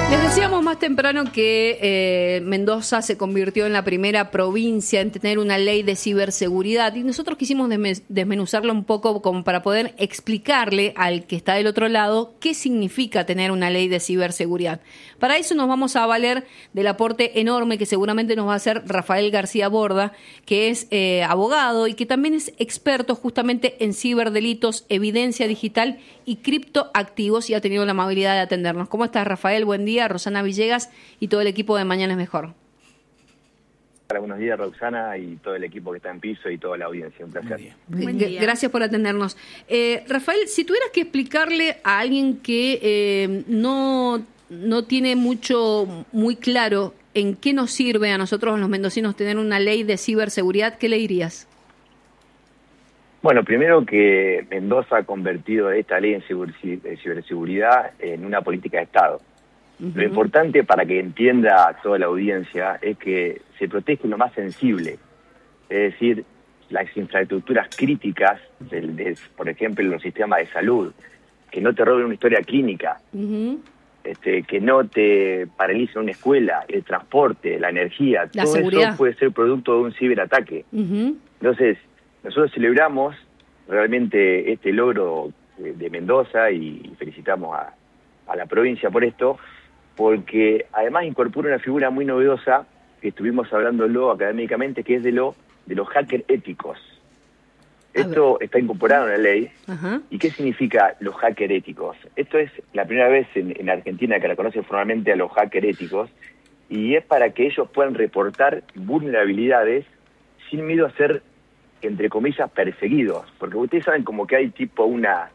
Les decíamos más temprano que Mendoza se convirtió en la primera provincia en tener una ley de ciberseguridad y nosotros quisimos desmenuzarlo un poco como para poder explicarle al que está del otro lado qué significa tener una ley de ciberseguridad. Para eso nos vamos a valer del aporte enorme que seguramente nos va a hacer Rafael García Borda, que es abogado y que también es experto justamente en ciberdelitos, evidencia digital y criptoactivos y ha tenido la amabilidad de atendernos. ¿Cómo estás, Rafael? Buen día. Rosana Villegas y todo el equipo de Mañana es Mejor. Buenos días, Roxana, y todo el equipo que está en piso y toda la audiencia. Un placer. Buen día. Gracias por atendernos. Rafael, si tuvieras que explicarle a alguien que no tiene muy claro en qué nos sirve a nosotros los mendocinos tener una ley de ciberseguridad, ¿qué le dirías? Bueno, primero que Mendoza ha convertido esta ley de ciberseguridad en una política de Estado. Lo importante para que entienda toda la audiencia es que se protege lo más sensible, es decir, las infraestructuras críticas, por ejemplo, los sistemas de salud, que no te roben una historia clínica, que no te paralicen una escuela, el transporte, la energía, la todo seguridad. Eso puede ser producto de un ciberataque. Entonces, nosotros celebramos realmente este logro de Mendoza y felicitamos a la provincia por esto, porque además incorpora una figura muy novedosa que estuvimos hablándolo académicamente, que es de los hackers éticos. Esto está incorporado en la ley. ¿Y qué significa los hackers éticos? Esto es la primera vez en Argentina que la conocen formalmente a los hackers éticos, y es para que ellos puedan reportar vulnerabilidades sin miedo a ser, entre comillas, perseguidos. Porque ustedes saben como que hay tipo una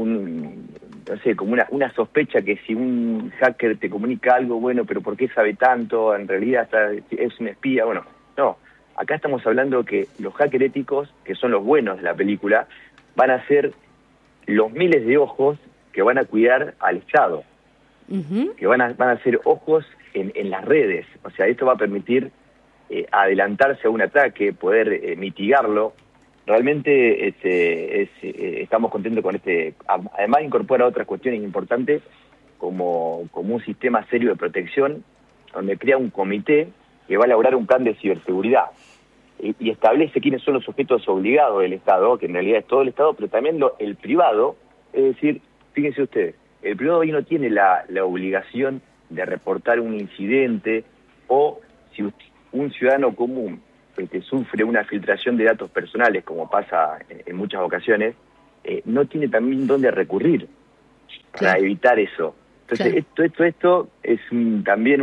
sospecha que si un hacker te comunica algo, bueno, pero ¿por qué sabe tanto? En realidad es un espía. Bueno, no. Acá estamos hablando que los hackers éticos, que son los buenos de la película, van a ser los miles de ojos que van a cuidar al Estado, que van a ser ojos en las redes. O sea, esto va a permitir adelantarse a un ataque, poder mitigarlo. Realmente estamos contentos con este. Además incorpora otras cuestiones importantes como un sistema serio de protección, donde crea un comité que va a elaborar un plan de ciberseguridad y establece quiénes son los sujetos obligados del Estado, que en realidad es todo el Estado, pero también el privado. Es decir, fíjense ustedes, el privado hoy no tiene la obligación de reportar un incidente, o si un ciudadano común sufre una filtración de datos personales, como pasa en muchas ocasiones, no tiene también dónde recurrir para evitar eso. Entonces, esto es también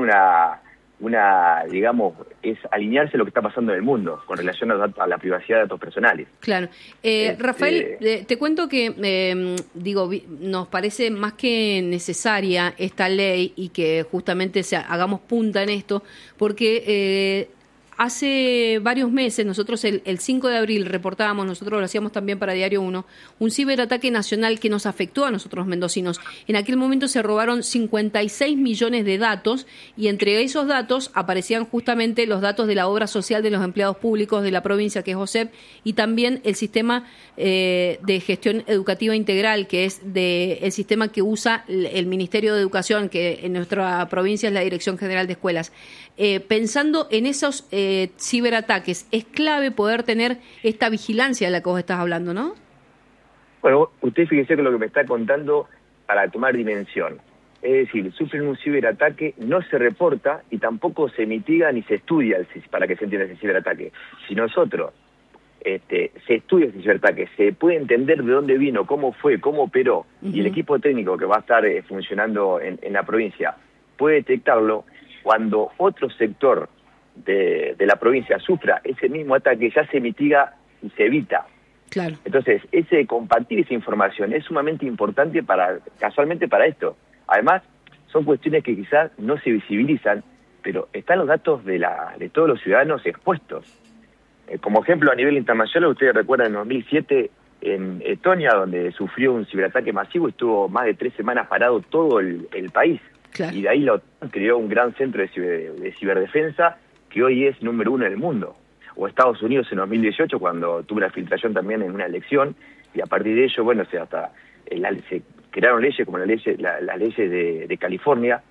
digamos, es alinearse a lo que está pasando en el mundo con relación a la privacidad de datos personales. Claro. Rafael, te cuento que, nos parece más que necesaria esta ley y que justamente hagamos punta en esto, porque hace varios meses, nosotros el 5 de abril reportábamos, nosotros lo hacíamos también para Diario 1, un ciberataque nacional que nos afectó a nosotros mendocinos. En aquel momento se robaron 56 millones de datos y entre esos datos aparecían justamente los datos de la obra social de los empleados públicos de la provincia, que es OSEP, y también el sistema de gestión educativa integral, que es el sistema que usa el Ministerio de Educación, que en nuestra provincia es la Dirección General de Escuelas. Pensando en esos ciberataques, es clave poder tener esta vigilancia de la que vos estás hablando, ¿no? Bueno, usted fíjese con lo que me está contando para tomar dimensión. Es decir, sufren un ciberataque, no se reporta y tampoco se mitiga ni se estudia para que se entienda ese ciberataque. Si nosotros se estudia ese ciberataque, se puede entender de dónde vino, cómo fue, cómo operó, y el equipo técnico que va a estar funcionando en la provincia puede detectarlo. Cuando otro sector de la provincia sufra ese mismo ataque, ya se mitiga y se evita. Claro. Entonces, compartir esa información es sumamente importante casualmente para esto. Además, son cuestiones que quizás no se visibilizan, pero están los datos de todos los ciudadanos expuestos. Como ejemplo, a nivel internacional, ustedes recuerdan en 2007 en Estonia, donde sufrió un ciberataque masivo, estuvo más de 3 semanas parado todo el país. Claro. Y de ahí la OTAN creó un gran centro de ciberdefensa que hoy es número 1 en el mundo. O Estados Unidos en 2018, cuando tuvo una filtración también en una elección, y a partir de ello, se crearon leyes como las leyes de California,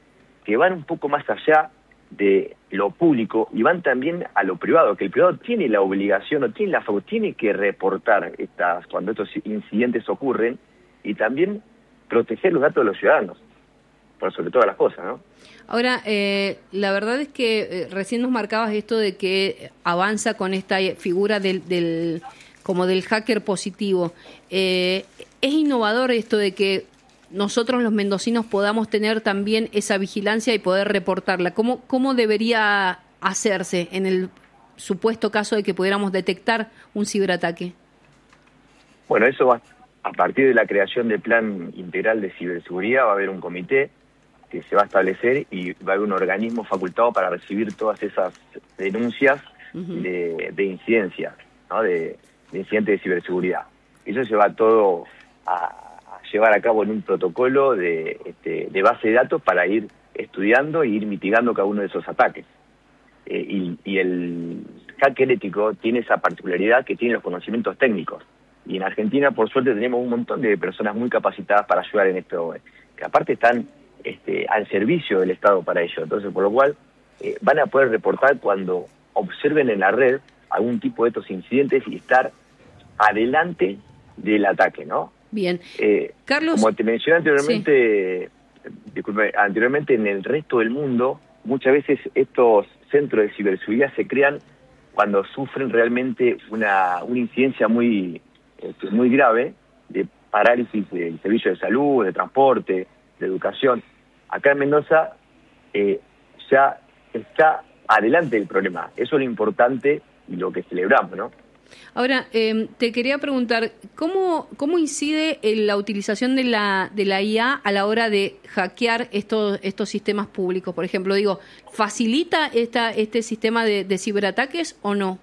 que van un poco más allá de lo público y van también a lo privado, que el privado tiene la obligación o tiene que reportar cuando estos incidentes ocurren y también proteger los datos de los ciudadanos, por sobre todas las cosas, ¿no? Ahora, la verdad es que recién nos marcabas esto de que avanza con esta figura como del hacker positivo. Es innovador esto de que nosotros los mendocinos podamos tener también esa vigilancia y poder reportarla. ¿Cómo debería hacerse en el supuesto caso de que pudiéramos detectar un ciberataque? Bueno, eso va a partir de la creación del Plan Integral de Ciberseguridad. Va a haber un comité que se va a establecer y va a haber un organismo facultado para recibir todas esas denuncias de incidencias, ¿no? de incidentes de ciberseguridad. Eso se va todo a llevar a cabo en un protocolo de base de datos para ir estudiando e ir mitigando cada uno de esos ataques. Y el hacker ético tiene esa particularidad que tiene los conocimientos técnicos. Y en Argentina, por suerte, tenemos un montón de personas muy capacitadas para ayudar en esto, que aparte están al servicio del Estado para ello. Entonces, por lo cual, van a poder reportar cuando observen en la red algún tipo de estos incidentes y estar adelante del ataque, ¿no? Bien. Carlos, como te mencioné anteriormente, anteriormente en el resto del mundo, muchas veces estos centros de ciberseguridad se crean cuando sufren realmente una incidencia muy grave de parálisis del servicio de salud, de transporte, de educación. Acá en Mendoza ya está adelante del problema. Eso es lo importante y lo que celebramos, ¿no? Ahora, te quería preguntar, ¿cómo incide la utilización de la IA a la hora de hackear estos sistemas públicos? Por ejemplo, ¿facilita este sistema de ciberataques o no?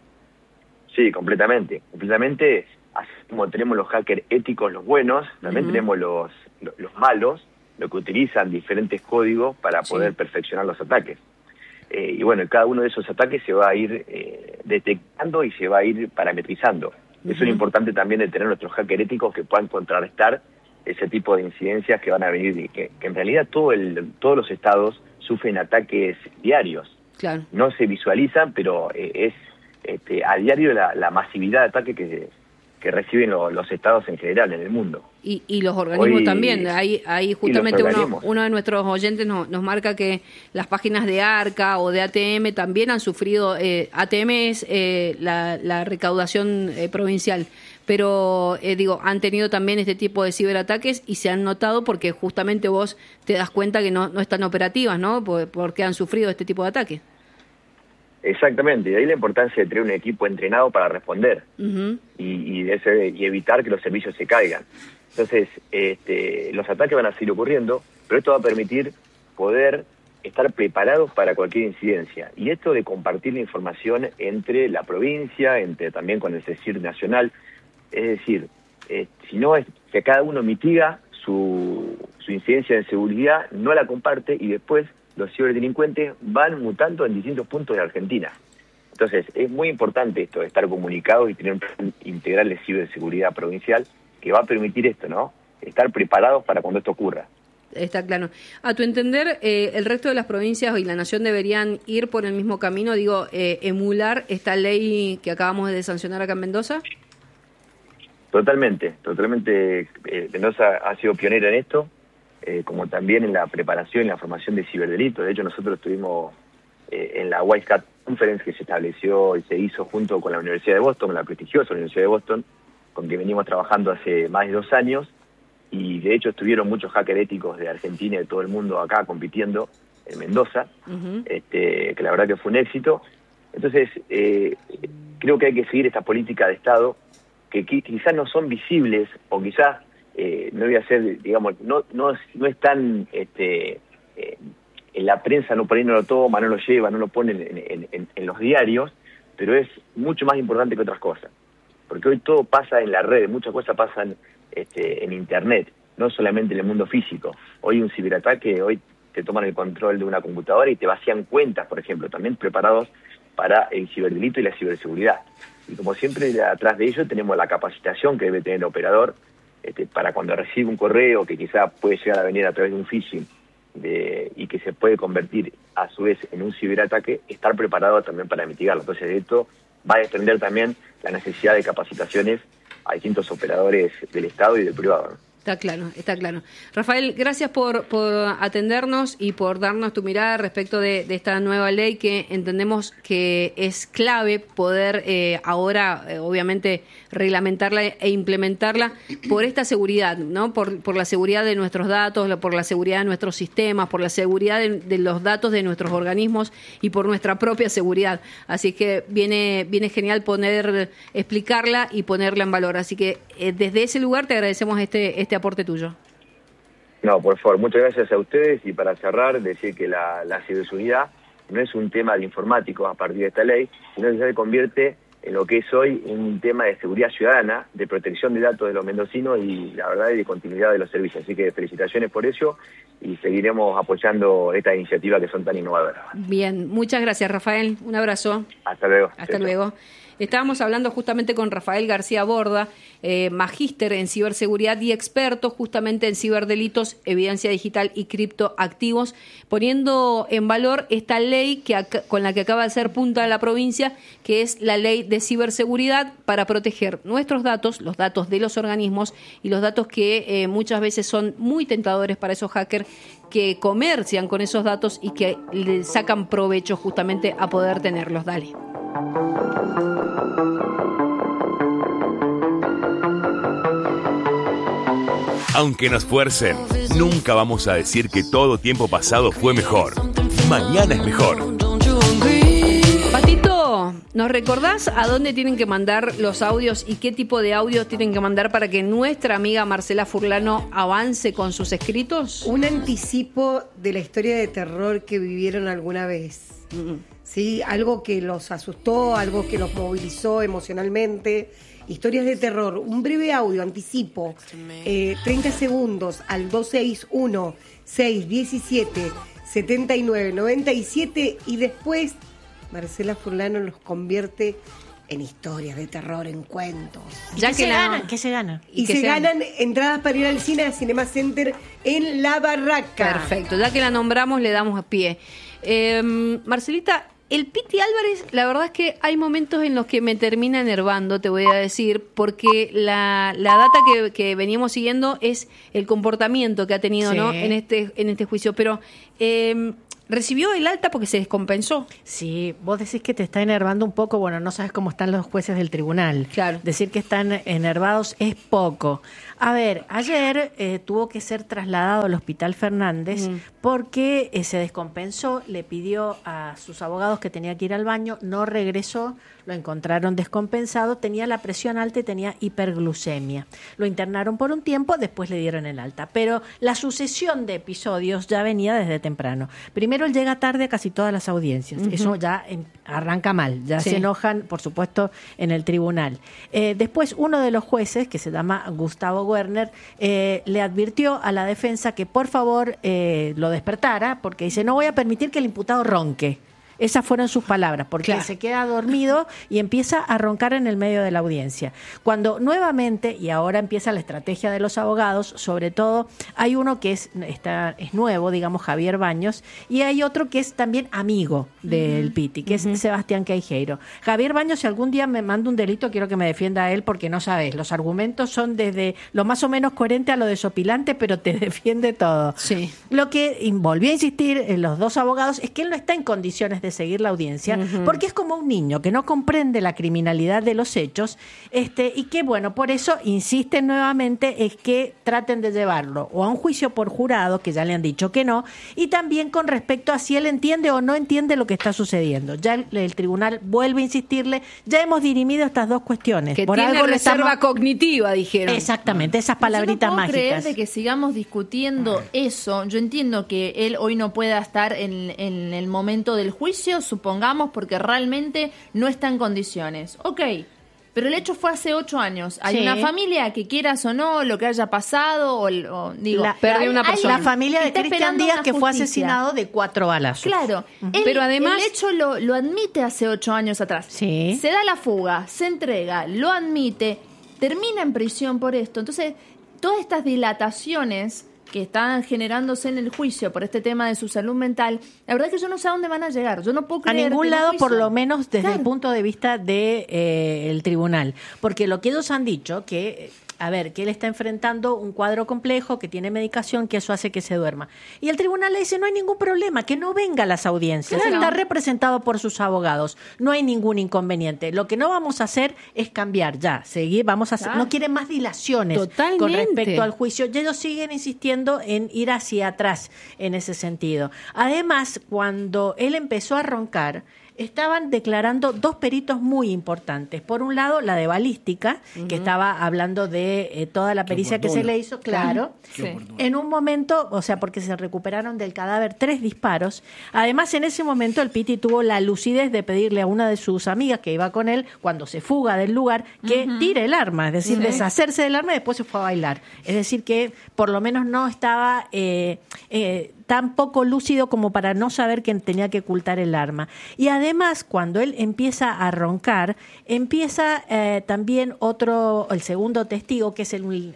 Sí, completamente. Así como tenemos los hackers éticos, los buenos, también tenemos los malos, los que utilizan diferentes códigos para poder perfeccionar los ataques. Y bueno, cada uno de esos ataques se va a ir detectando y se va a ir parametrizando. Eso es lo importante también de tener nuestros hackers éticos que puedan contrarrestar ese tipo de incidencias que van a venir, y que en realidad todos los estados sufren ataques diarios. Claro. No se visualizan, pero es a diario la masividad de ataques que reciben los estados en general en el mundo. Y los organismos también. Ahí justamente uno de nuestros oyentes nos marca que las páginas de ARCA o de ATM también han sufrido, ATM es la recaudación provincial, pero han tenido también este tipo de ciberataques y se han notado porque justamente vos te das cuenta que no están operativas, ¿no? Porque han sufrido este tipo de ataques. Exactamente, y de ahí la importancia de tener un equipo entrenado para responder y evitar que los servicios se caigan. Entonces, los ataques van a seguir ocurriendo, pero esto va a permitir poder estar preparados para cualquier incidencia. Y esto de compartir la información entre la provincia, también con el CECIR nacional, es decir, si no es que cada uno mitiga su incidencia de seguridad, no la comparte y después los ciberdelincuentes van mutando en distintos puntos de Argentina. Entonces, es muy importante esto de estar comunicados y tener un plan integral de ciberseguridad provincial que va a permitir esto, ¿no? Estar preparados para cuando esto ocurra. Está claro. A tu entender, ¿el resto de las provincias y la nación deberían ir por el mismo camino, emular esta ley que acabamos de sancionar acá en Mendoza? Totalmente. Mendoza ha sido pionera en esto, como también en la preparación y la formación de ciberdelitos. De hecho, nosotros estuvimos en la White Hat Conference que se estableció y se hizo junto con la Universidad de Boston, la prestigiosa Universidad de Boston, con que venimos trabajando hace más de 2 años, y de hecho estuvieron muchos hackers éticos de Argentina y de todo el mundo acá compitiendo en Mendoza, que la verdad que fue un éxito. Entonces, creo que hay que seguir esta política de Estado, que quizás no son visibles, o quizás no voy a ser, no es tan en la prensa, por ahí no lo toma, no lo lleva, no lo pone en los diarios, pero es mucho más importante que otras cosas. Porque hoy todo pasa en la red, muchas cosas pasan en Internet, no solamente en el mundo físico. Hoy un ciberataque, hoy te toman el control de una computadora y te vacían cuentas, por ejemplo, también preparados para el ciberdelito y la ciberseguridad. Y como siempre, atrás de ello tenemos la capacitación que debe tener el operador para cuando recibe un correo que quizá puede llegar a venir a través de un phishing y que se puede convertir a su vez en un ciberataque, estar preparado también para mitigarlo. Entonces, de esto va a depender también la necesidad de capacitaciones a distintos operadores del Estado y del privado, ¿no? Está claro, está claro. Rafael, gracias por atendernos y por darnos tu mirada respecto de esta nueva ley que entendemos que es clave poder ahora, obviamente, reglamentarla e implementarla por esta seguridad, ¿no? Por la seguridad de nuestros datos, por la seguridad de nuestros sistemas, por la seguridad de los datos de nuestros organismos y por nuestra propia seguridad. Así que viene genial explicarla y ponerla en valor. Así que desde ese lugar te agradecemos este aporte tuyo. No, por favor, muchas gracias a ustedes, y para cerrar, decir que la ciberseguridad no es un tema de informáticos a partir de esta ley, sino que se convierte en lo que es hoy un tema de seguridad ciudadana, de protección de datos de los mendocinos y, la verdad, de continuidad de los servicios. Así que felicitaciones por ello y seguiremos apoyando estas iniciativas que son tan innovadoras. Bien, muchas gracias, Rafael. Un abrazo. Hasta luego. Hasta luego. Estábamos hablando justamente con Rafael García Borda, magíster en ciberseguridad y experto justamente en ciberdelitos, evidencia digital y criptoactivos, poniendo en valor esta ley con la que acaba de ser punta de la provincia, que es la ley de ciberseguridad para proteger nuestros datos, los datos de los organismos y los datos que muchas veces son muy tentadores para esos hackers que comercian con esos datos y que le sacan provecho justamente a poder tenerlos. Dale. Aunque nos fuercen, nunca vamos a decir que todo tiempo pasado fue mejor. Mañana es mejor. Patito, ¿nos recordás a dónde tienen que mandar los audios y qué tipo de audios tienen que mandar para que nuestra amiga Marcela Furlano avance con sus escritos? Un anticipo de la historia de terror que vivieron alguna vez. ¿Sí? Algo que los asustó, algo que los movilizó emocionalmente. Historias de terror, un breve audio, anticipo, 30 segundos al 261-617-7997 y después Marcela Furlano los convierte en historias de terror, en cuentos. ¿Qué se gana? Y se ganan entradas para ir al cine, a Cinema Center en La Barraca. Perfecto, ya que la nombramos le damos pie. Marcelita, el Piti Álvarez, la verdad es que hay momentos en los que me termina enervando, te voy a decir, porque la data que veníamos siguiendo es el comportamiento que ha tenido, sí, ¿no? en este juicio, pero recibió el alta porque se descompensó. Sí, vos decís que te está enervando un poco, bueno, no sabes cómo están los jueces del tribunal. Claro. Decir que están enervados es poco. A ver, ayer tuvo que ser trasladado al Hospital Fernández porque se descompensó, le pidió a sus abogados que tenía que ir al baño, no regresó, lo encontraron descompensado, tenía la presión alta y tenía hiperglucemia. Lo internaron por un tiempo, después le dieron el alta. Pero la sucesión de episodios ya venía desde temprano. Primero, él llega tarde a casi todas las audiencias. Eso ya arranca mal, ya se enojan, por supuesto, en el tribunal. Después, uno de los jueces, que se llama Gustavo Werner, le advirtió a la defensa que por favor lo despertara, porque dice, no voy a permitir que el imputado ronque. Esas fueron sus palabras, porque se queda dormido y empieza a roncar en el medio de la audiencia. Cuando nuevamente, y ahora empieza la estrategia de los abogados, sobre todo hay uno que es nuevo, digamos Javier Baños, y hay otro que es también amigo del Piti, que es Sebastián Queijeiro. Javier Baños, si algún día me manda un delito, quiero que me defienda a él, porque no sabes, los argumentos son desde lo más o menos coherente a lo desopilante, pero te defiende todo. Sí. Lo que volví a insistir en los dos abogados es que él no está en condiciones de seguir la audiencia, porque es como un niño que no comprende la criminalidad de los hechos, y que, bueno, por eso insisten nuevamente es que traten de llevarlo o a un juicio por jurado, que ya le han dicho que no, y también con respecto a si él entiende o no entiende lo que está sucediendo. Ya el tribunal vuelve a insistirle, ya hemos dirimido estas dos cuestiones. Que por tiene algo reserva cognitiva, dijeron. Exactamente, esas palabritas mágicas. Yo no puedo mágicas. creer de que sigamos discutiendo eso. Yo entiendo que él hoy no pueda estar en el momento del juicio, supongamos, porque realmente no está en condiciones. Ok, pero el hecho fue hace 8 años. Hay una familia que, quieras o no, lo que haya pasado, perdió una persona. La familia de Cristian Díaz, que fue asesinado de 4 balazos. Claro, pero además el hecho lo admite hace 8 años atrás. Sí. Se da la fuga, se entrega, lo admite, termina en prisión por esto. Entonces, todas estas dilataciones que están generándose en el juicio por este tema de su salud mental, la verdad es que yo no sé a dónde van a llegar. Yo no puedo creer a ningún que lado, el por juicio... lo menos desde el punto de vista de el tribunal. Porque lo que ellos han dicho, que él está enfrentando un cuadro complejo, que tiene medicación, que eso hace que se duerma. Y el tribunal le dice, no hay ningún problema, que no venga a las audiencias. Claro. Está representado por sus abogados. No hay ningún inconveniente. Lo que no vamos a hacer es cambiar ya. Vamos a hacer, no quieren más dilaciones con respecto al juicio. Y ellos siguen insistiendo en ir hacia atrás en ese sentido. Además, cuando él empezó a roncar, estaban declarando dos peritos muy importantes. Por un lado, la de balística, que estaba hablando de toda la pericia que se le hizo, claro. Sí. En un momento, o sea, porque se recuperaron del cadáver 3 disparos. Además, en ese momento el Piti tuvo la lucidez de pedirle a una de sus amigas que iba con él, cuando se fuga del lugar, que tire el arma, es decir, deshacerse del arma y después se fue a bailar. Es decir, que por lo menos no estaba tan poco lúcido como para no saber que tenía que ocultar el arma. Y además, cuando él empieza a roncar, empieza también el segundo testigo, que es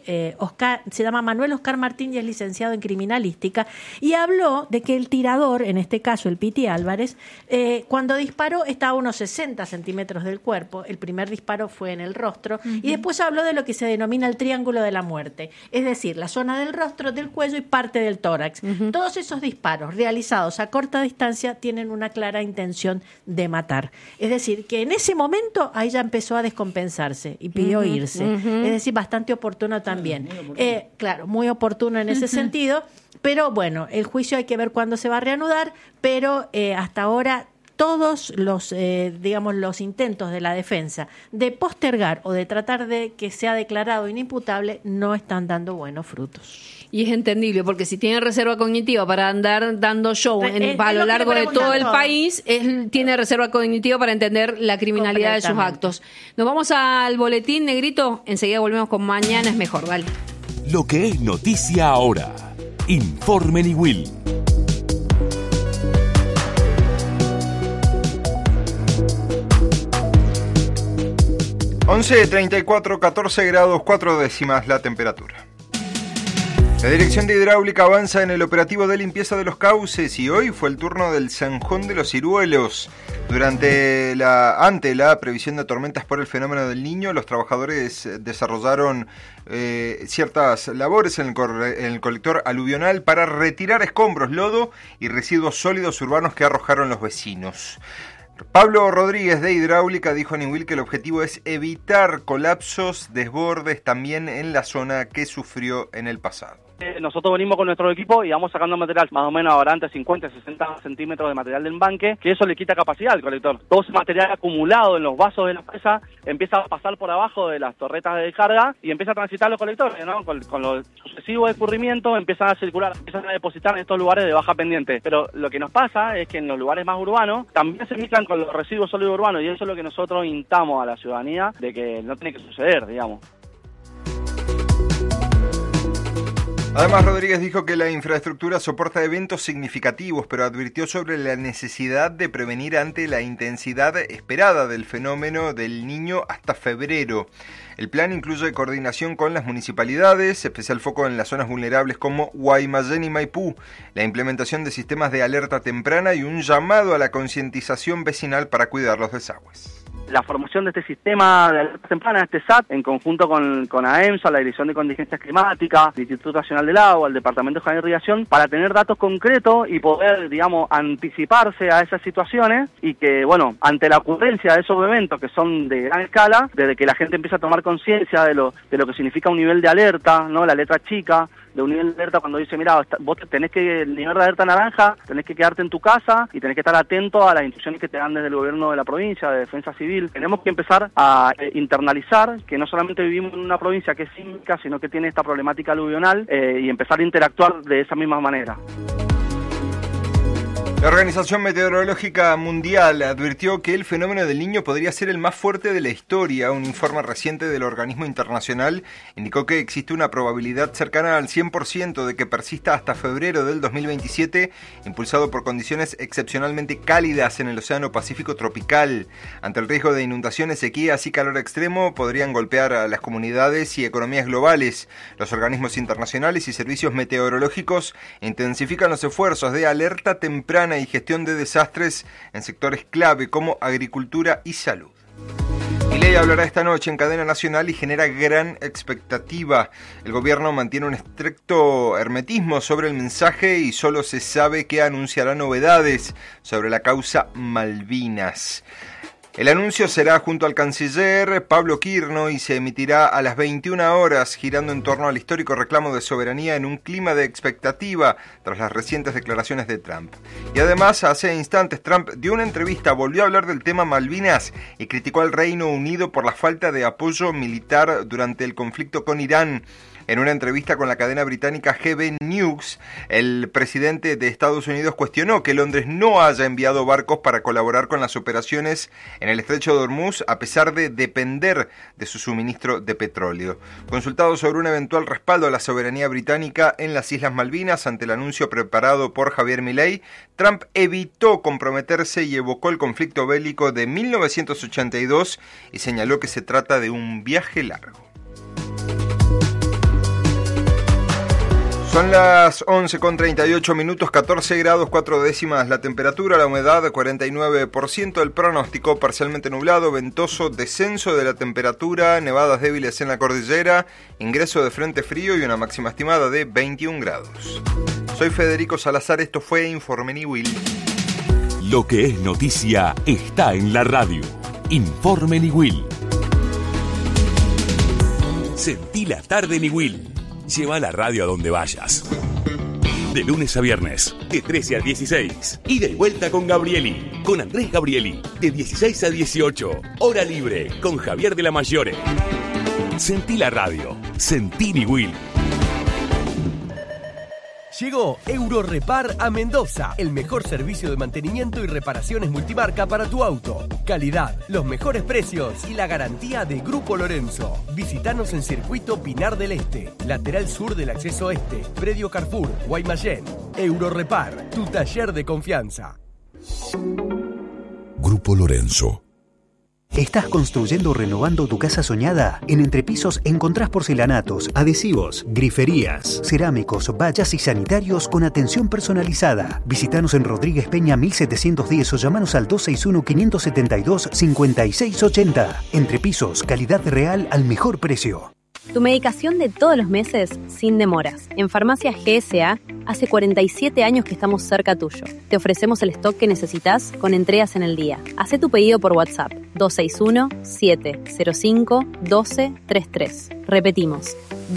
se llama Manuel Oscar Martín y es licenciado en criminalística, y habló de que el tirador, en este caso el Piti Álvarez, cuando disparó estaba a unos 60 centímetros del cuerpo. El primer disparo fue en el rostro, y después habló de lo que se denomina el triángulo de la muerte, es decir, la zona del rostro, del cuello y parte del tórax. Todos esos disparos realizados a corta distancia tienen una clara intención de matar. Es decir, que en ese momento ahí ya empezó a descompensarse y pidió irse. Es decir, bastante oportuno también. Muy oportuno en ese sentido, pero bueno, el juicio hay que ver cuándo se va a reanudar, pero hasta ahora todos los intentos de la defensa de postergar o de tratar de que sea declarado inimputable no están dando buenos frutos. Y es entendible, porque si tiene reserva cognitiva para andar dando show a lo largo de todo el país, él tiene reserva cognitiva para entender la criminalidad de sus actos. Nos vamos al boletín, Negrito. Enseguida volvemos con Mañana es Mejor. Dale. Lo que es noticia ahora. Informe Niwil. 11:34, 14 grados 4 décimas la temperatura. La Dirección de Hidráulica avanza en el operativo de limpieza de los cauces y hoy fue el turno del Zanjón de los Ciruelos. Ante la previsión de tormentas por el fenómeno del Niño, los trabajadores desarrollaron ciertas labores en el colector aluvional para retirar escombros, lodo y residuos sólidos urbanos que arrojaron los vecinos. Pablo Rodríguez de Hidráulica dijo a Niwil que el objetivo es evitar colapsos, desbordes también en la zona que sufrió en el pasado. Nosotros venimos con nuestro equipo y vamos sacando material más o menos ahora antes 50, 60 centímetros de material del embanque, que eso le quita capacidad al colector. Todo ese material acumulado en los vasos de la presa empieza a pasar por abajo de las torretas de descarga y empieza a transitar los colectores, ¿no? Con los sucesivos escurrimientos empiezan a circular, empiezan a depositar en estos lugares de baja pendiente. Pero lo que nos pasa es que en los lugares más urbanos también se mezclan con los residuos sólidos urbanos y eso es lo que nosotros instamos a la ciudadanía de que no tiene que suceder, digamos. Además, Rodríguez dijo que la infraestructura soporta eventos significativos, pero advirtió sobre la necesidad de prevenir ante la intensidad esperada del fenómeno del Niño hasta febrero. El plan incluye coordinación con las municipalidades, especial foco en las zonas vulnerables como Guaymallén y Maipú, la implementación de sistemas de alerta temprana y un llamado a la concientización vecinal para cuidar los desagües. La formación de este sistema de alerta temprana, este SAT, en conjunto con AEMSA, la Dirección de Contingencias Climáticas, el Instituto Nacional del Agua, el Departamento de Irrigación, para tener datos concretos y poder, anticiparse a esas situaciones y que, ante la ocurrencia de esos eventos que son de gran escala, desde que la gente empieza a tomar conciencia de lo que significa un nivel de alerta, ¿no? La letra chica, de un nivel de alerta cuando dice, mira, vos tenés que, el nivel de alerta naranja, tenés que quedarte en tu casa y tenés que estar atento a las instrucciones que te dan desde el gobierno de la provincia, de defensa civil. Tenemos que empezar a internalizar que no solamente vivimos en una provincia que es sísmica, sino que tiene esta problemática aluvional y empezar a interactuar de esa misma manera. La Organización Meteorológica Mundial advirtió que el fenómeno del Niño podría ser el más fuerte de la historia. Un informe reciente del organismo internacional indicó que existe una probabilidad cercana al 100% de que persista hasta febrero del 2027, impulsado por condiciones excepcionalmente cálidas en el Océano Pacífico tropical. Ante el riesgo de inundaciones, sequías y calor extremo, podrían golpear a las comunidades y economías globales. Los organismos internacionales y servicios meteorológicos intensifican los esfuerzos de alerta temprana y gestión de desastres en sectores clave como agricultura y salud. Milei hablará esta noche en cadena nacional y genera gran expectativa. El gobierno mantiene un estricto hermetismo sobre el mensaje y solo se sabe que anunciará novedades sobre la causa Malvinas. El anuncio será junto al canciller Pablo Quirno y se emitirá a las 21 horas, girando en torno al histórico reclamo de soberanía en un clima de expectativa tras las recientes declaraciones de Trump. Y además, hace instantes Trump dio una entrevista, volvió a hablar del tema Malvinas y criticó al Reino Unido por la falta de apoyo militar durante el conflicto con Irán. En una entrevista con la cadena británica GB News, el presidente de Estados Unidos cuestionó que Londres no haya enviado barcos para colaborar con las operaciones en el estrecho de Hormuz, a pesar de depender de su suministro de petróleo. Consultado sobre un eventual respaldo a la soberanía británica en las Islas Malvinas ante el anuncio preparado por Javier Milei, Trump evitó comprometerse y evocó el conflicto bélico de 1982 y señaló que se trata de un viaje largo. Son las 11:38, 14 grados 4 décimas la temperatura, la humedad 49%, el pronóstico parcialmente nublado, ventoso, descenso de la temperatura, nevadas débiles en la cordillera, ingreso de frente frío y una máxima estimada de 21 grados. Soy Federico Salazar, esto fue Informe Niwil. Lo que es noticia está en la radio. Informe Niwil. Sentí la tarde Niwil. Lleva la radio a donde vayas. De lunes a viernes, de 13 a 16. Ida y vuelta con Gabrieli, con Andrés Gabrieli. De 16 a 18. Hora libre, con Javier de la Mayore. Sentí la radio. Sentí Niwil. Llegó Eurorepar a Mendoza, el mejor servicio de mantenimiento y reparaciones multimarca para tu auto. Calidad, los mejores precios y la garantía de Grupo Lorenzo. Visítanos en Circuito Pinar del Este, lateral sur del acceso este, predio Carrefour, Guaymallén. Eurorepar, tu taller de confianza. Grupo Lorenzo. ¿Estás construyendo o renovando tu casa soñada? En Entrepisos encontrás porcelanatos, adhesivos, griferías, cerámicos, vallas y sanitarios con atención personalizada. Visítanos en Rodríguez Peña 1710 o llamanos al 261-572-5680. Entrepisos, calidad real al mejor precio. Tu medicación de todos los meses sin demoras. En Farmacias GSA, hace 47 años que estamos cerca tuyo. Te ofrecemos el stock que necesitas con entregas en el día. Hacé tu pedido por WhatsApp 261-705-1233. Repetimos,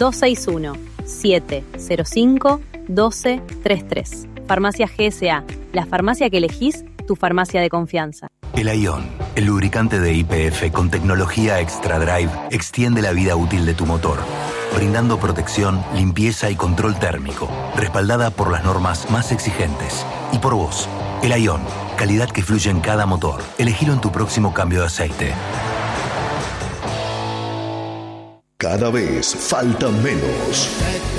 261-705-1233. Farmacias GSA, la farmacia que elegís, tu farmacia de confianza. El Ion, el lubricante de YPF con tecnología Extra Drive, extiende la vida útil de tu motor, brindando protección, limpieza y control térmico, respaldada por las normas más exigentes. Y por vos, el Ion, calidad que fluye en cada motor. Elegilo en tu próximo cambio de aceite. Cada vez falta menos.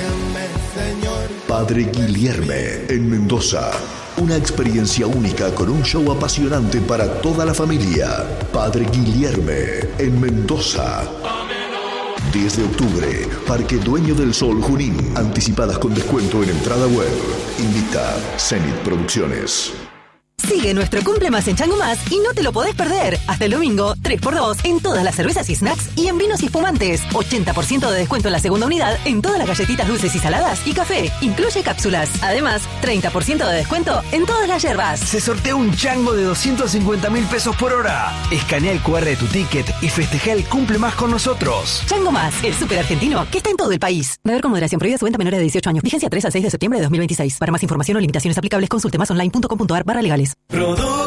Padre Guilherme en Mendoza. Una experiencia única con un show apasionante para toda la familia. Padre Guilherme en Mendoza. 10 de octubre, Parque Dueño del Sol Junín. Anticipadas con descuento en entrada web. Invita Zenit Producciones. Sigue nuestro Cumple Más en Chango Más y no te lo podés perder. Hasta el domingo, 3x2 en todas las cervezas y snacks y en vinos y espumantes. 80% de descuento en la segunda unidad en todas las galletitas dulces y saladas y café. Incluye cápsulas. Además, 30% de descuento en todas las yerbas. Se sortea un chango de 250.000 pesos por hora. Escanea el QR de tu ticket y festeja el Cumple Más con nosotros. Chango Más, el súper argentino que está en todo el país. Beber con moderación. Prohibida su venta a menores de 18 años. Vigencia 3 al 6 de septiembre de 2026. Para más información o limitaciones aplicables, consulte masonline.com.ar/legales.